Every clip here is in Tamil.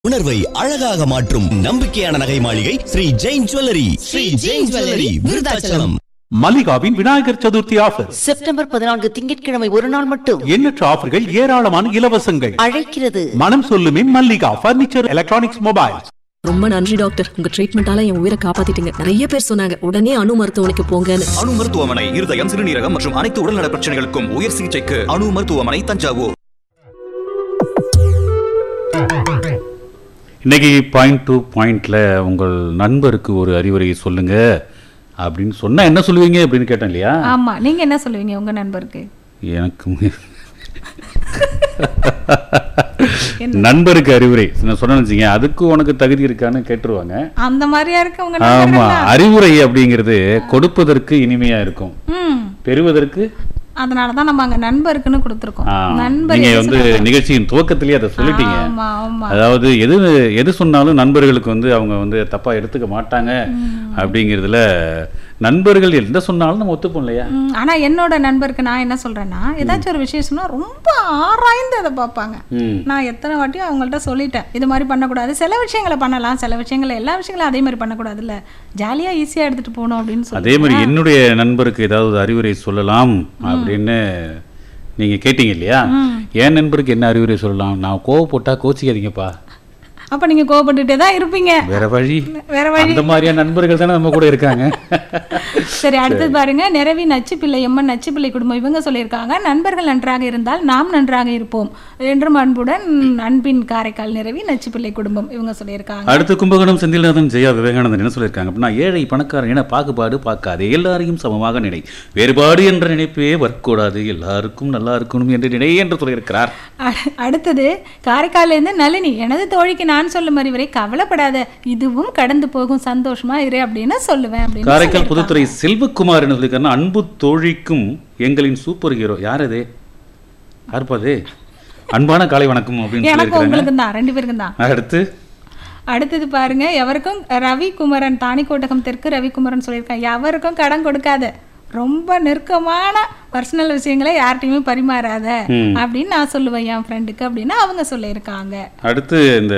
உணர்வை அழகாக மாற்றும் நம்பிக்கையான நகை மாளிகை Sri Jain jewellery. Sri Jain jewellery, Virudhachalam. மல்லிகாவின் Vinayagar Chaturthi offer September 14 திங்கட்கிழமை ஒரு நாள் மட்டும். எண்ணற்ற ஆஃபர்கள், ஏராளமான இலவசங்கள் அழைக்கிறது. மனம் சொல்லுமே மல்லிகா பர்னிச்சர், எலக்ட்ரானிக்ஸ், மொபைல்ஸ். ரொம்ப நன்றி டாக்டர், உங்க ட்ரீட்மெண்டால என் உயிரை காப்பாத்திட்டீங்க. நிறைய பேர் சொன்னாங்க உடனே அணு மருத்துவமனைக்கு போங்கன்னு. அணு மருத்துவமனை இருதயம், சிறுநீரகம் மற்றும் அனைத்து உடல்நல பிரச்சனைகளுக்கும் உயர் சிகிச்சைக்கு அணு மருத்துவமனை, தஞ்சாவூர். இன்னைக்கு பாயிண்ட் டு பாயிண்ட்ல உங்கள் நண்பருக்கு ஒரு அறிவுரையை சொல்லுங்க அப்படின்னு சொன்னா என்ன சொல்லுவீங்க அப்படின்னு கேட்டேன் இல்லையா? ஆமா, நீங்க என்ன சொல்லுவீங்க உங்க நண்பருக்கு? எனக்கு நண்பருக்கு அறிவுரை நான் சொன்னேன்னு அதுக்கு உனக்கு தகுதி இருக்கான்னு கேட்டுருவாங்க. அந்த மாதிரியா இருக்கு உங்க ஆமா, அறிவுரை அப்படிங்கிறது கொடுப்பதற்கு இனிமையா இருக்கும், பெறுவதற்கு. அதனாலதான் நம்ம அங்க நண்பருக்குன்னு கொடுத்திருக்கோம். நீங்க வந்து நிகழ்ச்சியின் துவக்கத்திலேயே அதை சொல்லிட்டீங்க. அதாவது எது சொன்னாலும் நண்பர்களுக்கு வந்து அவங்க வந்து தப்பா எடுத்துக்க மாட்டாங்க அப்படிங்கிறதுல நண்பர்கள் எந்த சொன்னாலும் நம்ம ஒத்துப்போம் இல்லையா? ஆனா என்னோட நண்பருக்கு நான் என்ன சொல்றேன்னா, ஏதாச்சும் ஒரு விஷயம் சொன்னா ரொம்ப ஆராய்ந்து அதை பார்ப்பாங்க. நான் எத்தனை வாட்டியும் அவங்கள்ட்ட சொல்லிட்டேன், இது மாதிரி பண்ணக்கூடாது, சில விஷயங்களை பண்ணலாம், சில விஷயங்களை எல்லா விஷயங்களும் அதே மாதிரி பண்ணக்கூடாது, இல்ல ஜாலியா ஈஸியா எடுத்துட்டு போகணும் அப்படின்னு சொல்லி. அதே மாதிரி என்னுடைய நண்பருக்கு ஏதாவது அறிவுரை சொல்லலாம் அப்படின்னு நீங்க கேட்டீங்க இல்லையா? என் நண்பருக்கு என்ன அறிவுரை சொல்லலாம்? நான் கோவப்பட்டா கோச்சிக்காதீங்கப்பா. அப்ப நீங்க கோவப்பட்டுட்டே தான் இருப்பீங்க. வேற வழி அந்த மாதிரியான நண்பர்கள் தானே நம்ம கூட இருக்காங்க. சரி, அடுத்தது பாருங்க. நிறவி நச்சுப்பிள்ளை எம்மன் நச்சுப்பிள்ளை குடும்பம் இவங்க சொல்லியிருக்காங்க, நண்பர்கள் நன்றாக இருந்தால் நாம் நன்றாக இருப்போம் என்றும் அன்புடன் அன்பின் காரைக்கால் நிறவி நச்சுப்பிள்ளை குடும்பம் இவங்க சொல்லியிருக்காங்க. அடுத்து கும்பகோணம் செந்தில்நாதன் ஜெயா விவேகானந்தன் என்ன சொல்லியிருக்காங்க அப்படின்னா, ஏழை பணக்காரன் என பாகுபாடு பார்க்காதே, எல்லாரையும் சமமாக நினை, வேறுபாடு என்ற நினைப்பே வரக்கூடாது, எல்லாருக்கும் நல்லா இருக்கணும் என்று நினை என்று சொல்லியிருக்கிறார். அடுத்தது காரைக்கால இருந்து நளினி, எனது தோழிக்கு நான் சொல்லும் அறிவுரை, கவலைப்படாத, இதுவும் கடந்து போகும், சந்தோஷமா இரு அப்படின்னு சொல்லுவேன் அப்படின்னு. காரைக்கால் புதுத்துறை செல்வகுமார் என்ன சொல்லியிருக்காருன்னா, அன்பு தோழிக்கும் எங்களின் சூப்பர் ஹீரோ யார் அது? யாருப்பாது? அன்பான காலை வணக்கம் அப்படின்னு எனக்கு உங்களுக்கு தான், ரெண்டு பேருக்கும் தான். அடுத்தது பாருங்க, எவருக்கும் ரவிக்குமரன் தாணிக்கோட்டகம் தெற்கு ரவிக்குமரன் சொல்லியிருக்காங்க, எவருக்கும் கடன் கொடுக்காத, ரொம்ப நெருக்கமான பர்சனல் விஷயங்களை யார்கிட்டையுமே பரிமாறாத அப்படின்னு நான் சொல்லுவேன் என் ஃப்ரெண்டுக்கு அப்படின்னு அவங்க சொல்லியிருக்காங்க. அடுத்து இந்த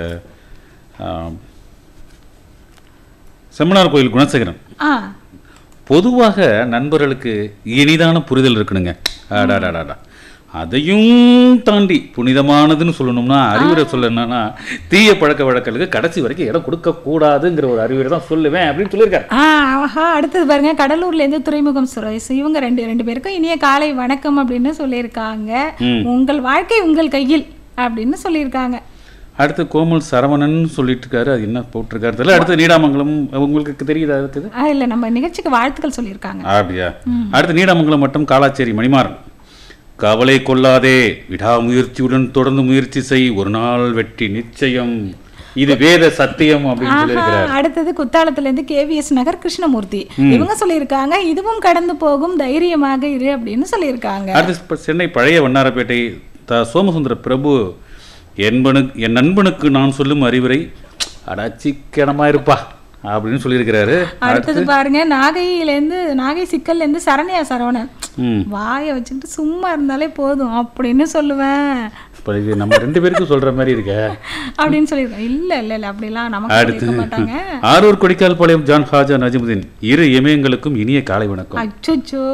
செம்மனார் கோயில் குணசேகரன், பொதுவாக நண்பர்களுக்கு இனிதான புரிதல் இருக்கணுங்க. அதையும் தாண்டி புனிதமானதுன்னு சொல்லணும்னா அறிவுரை சொல்லணும்னா, தீய பழக்க வழக்கங்களுக்கு கடைசி வரைக்கும் இடம் கொடுக்க கூடாதுங்கிற ஒரு அறிவுரை தான் சொல்லுவேன் அப்படின்னு சொல்லியிருக்காரு. அடுத்தது பாருங்க, கடலூர்ல இருந்து துறைமுகம் சுரேஷ் இவங்க ரெண்டு பேருக்கும் இனிய காலை வணக்கம் அப்படின்னு சொல்லியிருக்காங்க. உங்கள் வாழ்க்கை உங்கள் கையில் அப்படின்னு சொல்லியிருக்காங்க. அடுத்து கோமல் சரவணன் சொல்லிட்டு இருக்காரு, அது என்ன போட்டிருக்காரு தெரியல. அடுத்து நீடாமங்கலம், உங்களுக்கு தெரியுதா? இருக்குது இல்ல, நம்ம நிகழ்ச்சிக்கு வாழ்த்துக்கள் சொல்லியிருக்காங்க. அப்படியா? அடுத்து நீடாமங்கலம் மற்றும் காலாச்சேரி மணிமாறன், கவலை கொள்ளாதே, விடாமுயற்சியுடன் தொடர்ந்து முயற்சி செய், ஒரு நாள் வெற்றி நிச்சயம், இது வேத சத்தியம் அப்படின்னு சொல்லியிருக்கிறார். அடுத்தது குத்தாலத்துல இருந்து KVS நகர் கிருஷ்ணமூர்த்தி இவங்க சொல்லியிருக்காங்க, இதுவும் கடந்து போகும், தைரியமாக இரு அப்படின்னு சொல்லியிருக்காங்க. அடுத்து சென்னை பழைய வண்ணாரப்பேட்டை சோமசுந்தர பிரபு, என் நண்பனுக்கு நான் சொல்லும் அறிவுரை, அடாச்சிக்கணமா இருப்பா அப்படின்னு சொல்லியிருக்கிறாரு. அடுத்தது பாருங்க, நாகை சிக்கல்ல இருந்து சரண்யா சரவணன், வாயை வச்சுட்டு சும்மா இருந்தாலே போதும் அப்படின்னு சொல்லுவேன். நம்ம ரெண்டு பேருக்கும் சொல்ற மாதிரி இருக்க அப்படின்னு சொல்லியிருக்கேன். இல்ல அப்படிலாம் நமக்கு சொல்லிக்க மாட்டாங்க. ஆரூர் கொடிக்கால் பாளையம் ஜான் ஹாஜா நஜிமுதீன், இரு இமயங்களுக்கும் இனிய காலை வணக்கம். அச்சோ,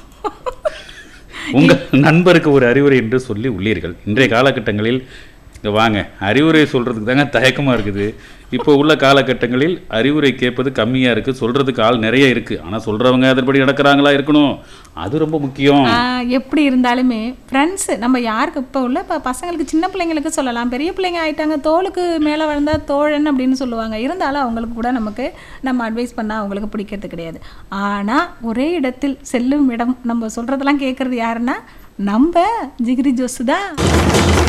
உங்க நண்பருக்கு ஒரு அறிவுரை என்று சொல்லி உள்ளீர்கள். இன்றைய காலகட்டங்களில் வாங்க அறிவுரை சொல்றதுக்கு தாங்க தயக்கமா இருக்குது. இப்போ உள்ள காலகட்டங்களில் அறிவுரை கேட்பது கம்மியா இருக்கு, சொல்றதுக்கு ஆள் நிறைய இருக்கு. ஆனா சொல்றவங்க அதன்படி நடக்கிறாங்களா இருக்கணும், அது ரொம்ப முக்கியம். எப்படி இருந்தாலுமே ஃப்ரெண்ட்ஸ் நம்ம யாருக்கு இப்போ உள்ள பசங்களுக்கு, சின்ன பிள்ளைங்களுக்கு சொல்லலாம், பெரிய பிள்ளைங்க ஆயிட்டாங்க, தோளுக்கு மேலே வளர்ந்தா தோழன் அப்படின்னு சொல்லுவாங்க. இருந்தாலும் அவங்களுக்கு கூட நம்ம அட்வைஸ் பண்ணால் அவங்களுக்கு பிடிக்கிறது கிடையாது. ஆனால் ஒரே இடத்தில் செல்லும் இடம் நம்ம சொல்றதெல்லாம் கேட்கறது யாருன்னா நம்ம ஜிகிரி ஜோசு தான்.